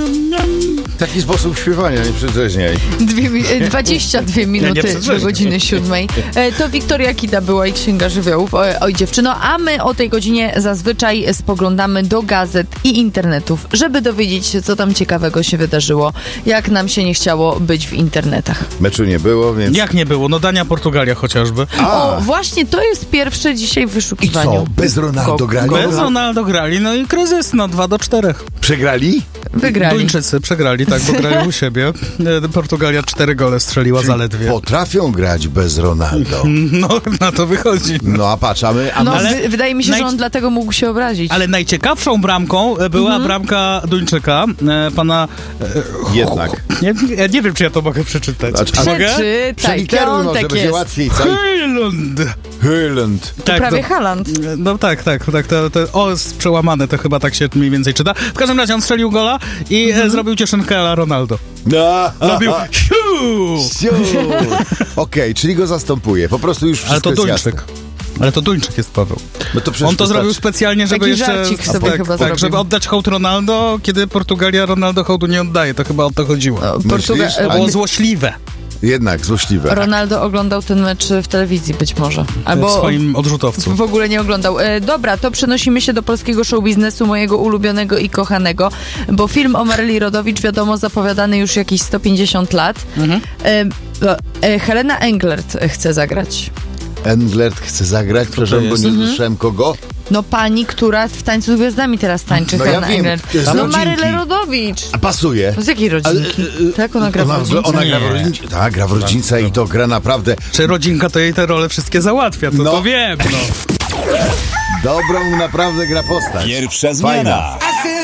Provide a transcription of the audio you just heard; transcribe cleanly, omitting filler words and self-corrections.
Taki sposób śpiewania, nie przedrzeźniaj. 22 minuty do godziny 7. To Wiktoria Kida była i Księga Żywiołów. Oj dziewczyno, a my o tej godzinie zazwyczaj spoglądamy do gazet i internetów, żeby dowiedzieć się, co tam ciekawego się wydarzyło, jak nam się nie chciało być w internetach. Meczu nie było, więc... Jak nie było? No Dania, Portugalia chociażby. O, właśnie to jest pierwsze dzisiaj w I wyszukiwaniu. co? Bez Ronaldo grali? Bez Ronaldo grali, no i kryzys, 2-4. Przegrali? Wygrali. Duńczycy przegrali, tak, bo grali u siebie. Portugalia 4 gole strzeliła zaledwie. Potrafią grać bez Ronaldo. No, na to wychodzi. No a patrzamy... No, Ale wydaje mi się, że on dlatego mógł się obrazić. Ale najciekawszą bramką była bramka Duńczyka, pana... Jednak. Nie wiem, czy ja to mogę przeczytać. Mogę? Przeczytaj, Przelikieruj, to żeby tak się jest. łatwiej... Co? Hyland. To prawie Haaland. No tak, to jest przełamane, to chyba tak się mniej więcej czyta. W każdym razie on strzelił gola i zrobił cieszynkę a la Ronaldo. Zrobił Okej, czyli go zastępuje. Po prostu już wszystko Ale to jest Duńczyk. jasne. Ale to Duńczyk jest, Paweł. No to przecież On to zrobił wystarczy. specjalnie, żeby Taki jeszcze... żarcik sobie chyba zrobił. żeby oddać hołd Ronaldo, kiedy Portugalia Ronaldo hołdu nie oddaje. To chyba o to chodziło. Myślisz? To było złośliwe. Jednak, złośliwe. Ronaldo oglądał ten mecz w telewizji być może. W Albo swoim odrzutowcu. w ogóle nie oglądał. Dobra, to przenosimy się do polskiego show biznesu, mojego ulubionego i kochanego, bo film o Maryli Rodowicz, wiadomo, zapowiadany już jakieś 150 lat. Helena Englert chce zagrać. Englert chce zagrać, przepraszam, bo nie słyszałem kogo. No pani, która w Tańcu z Gwiazdami teraz tańczy, No ja Helena wiem, Englert. z No rodzinki. Marylę Rodowicz. A pasuje. Z jakiej rodzinki? Tak, ona gra w rodzince? Ona gra w rodzince. Tak, gra w rodzince i to gra naprawdę Czy rodzinka to jej te role wszystkie załatwia? To wiem, no. dobrą, naprawdę gra postać. Pierwsza zmiana. Fajna.